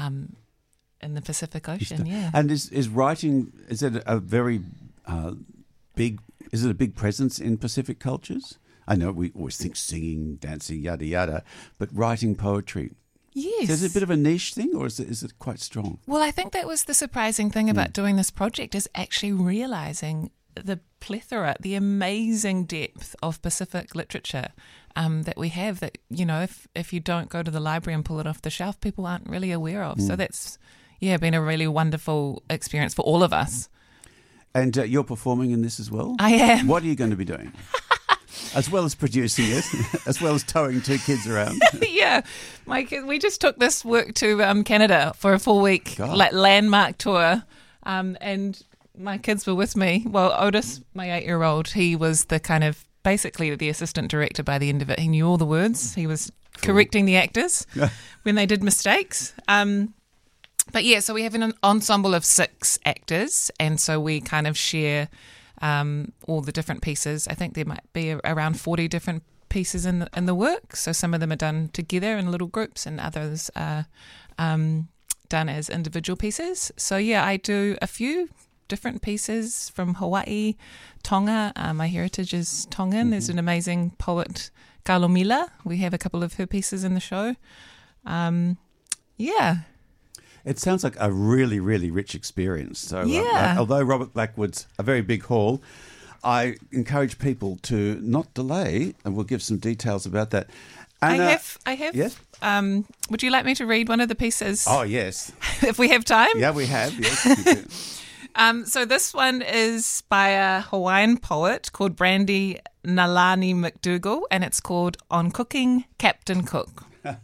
in the Pacific Ocean. Yeah. And is writing, is it a very big, is it a big presence in Pacific cultures? I know we always think singing, dancing, yada, yada, but writing poetry. Yes. So is it a bit of a niche thing, or is it quite strong? Well, I think that was the surprising thing about doing this project, is actually realising the plethora, the amazing depth of Pacific literature that we have that, if you don't go to the library and pull it off the shelf, people aren't really aware of. So that's, been a really wonderful experience for all of us. And you're performing in this as well? I am. What are you going to be doing? As well as producing it, as well as towing 2 kids around. Yeah, we just took this work to Canada for a full week, landmark tour, and my kids were with me. Well, Otis, my 8-year-old, he was the kind of basically the assistant director by the end of it. He knew all the words. He was correcting the actors when they did mistakes. But yeah, so we have an ensemble of 6 actors, and so we kind of share all the different pieces. I think there might be around 40 different pieces in the work. So some of them are done together in little groups, and others are done as individual pieces. So yeah, I do a few different pieces from Hawaii, Tonga. My heritage is Tongan. There's an amazing poet, Kalomila. We have a couple of her pieces in the show. Yeah. It sounds like a really, really rich experience. So, although Robert Blackwood's a very big hall, I encourage people to not delay, and we'll give some details about that. Anna, I have. Yes? Would you like me to read one of the pieces? Oh, yes. If we have time? Yeah, we have. Yes. So this one is by a Hawaiian poet called Brandy Nalani McDougall, and it's called On Cooking Captain Cook.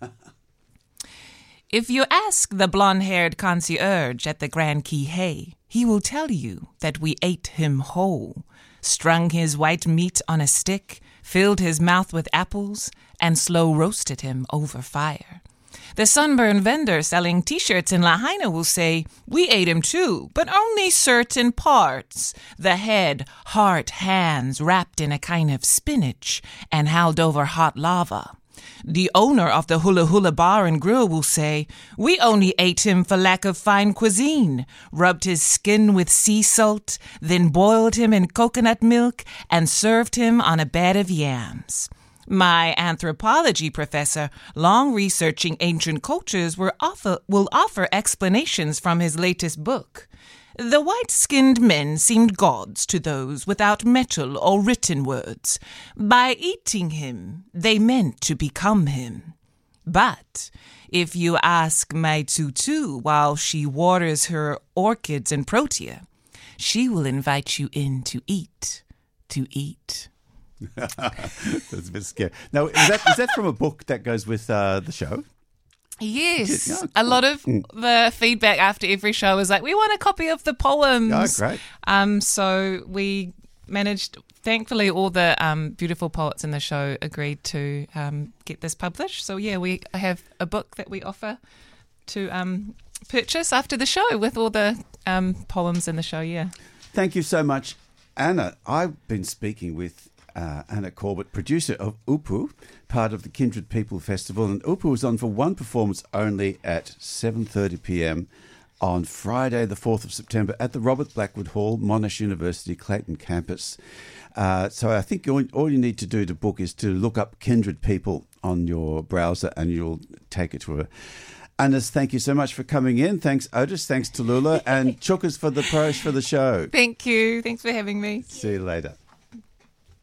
If you ask the blonde-haired concierge at the Grand Kihei, he will tell you that we ate him whole, strung his white meat on a stick, filled his mouth with apples, and slow roasted him over fire. The sunburned vendor selling T-shirts in Lahaina will say, we ate him too, but only certain parts. The head, heart, hands wrapped in a kind of spinach and held over hot lava. The owner of the Hula Hula Bar and Grill will say, we only ate him for lack of fine cuisine, rubbed his skin with sea salt, then boiled him in coconut milk and served him on a bed of yams. My anthropology professor, long researching ancient cultures, will offer explanations from his latest book. The white-skinned men seemed gods to those without metal or written words. By eating him, they meant to become him. But if you ask my tutu while she waters her orchids in Protea, she will invite you in to eat. That's a bit scary. Now, is that from a book that goes with the show? Yes. Oh, cool. A lot of the feedback after every show is like, we want a copy of the poems. Oh, great. So we managed, thankfully, all the beautiful poets in the show agreed to get this published. So yeah, I have a book that we offer to purchase after the show with all the poems in the show, yeah. Thank you so much, Anna. I've been speaking with Anna Corbett, producer of Upu, part of the Kindred People Festival. And Upu is on for one performance only at 7:30 p.m. on Friday, the 4th of September at the Robert Blackwood Hall, Monash University, Clayton campus. So I think all you need to do to book is to look up Kindred People on your browser and you'll take it to her. Anna, thank you so much for coming in. Thanks, Otis. Thanks, Tallulah. And Chukas for the show. Thank you. Thanks for having me. See you later.